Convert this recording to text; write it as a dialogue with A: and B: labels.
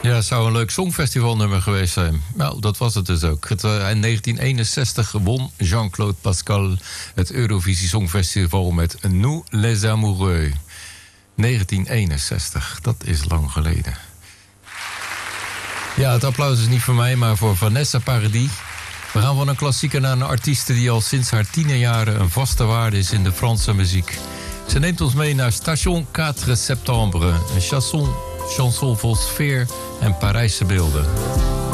A: Ja, het zou een leuk songfestivalnummer geweest zijn. Nou, dat was het dus ook. In 1961 won Jean-Claude Pascal het Eurovisie Songfestival met Nous les Amoureux. 1961, dat is lang geleden. Ja, het applaus is niet voor mij, maar voor Vanessa Paradis. We gaan van een klassieker naar een artieste die al sinds haar tienerjaren een vaste waarde is in de Franse muziek. Ze neemt ons mee naar Station 4 Septembre, een chanson vol sfeer en Parijse beelden.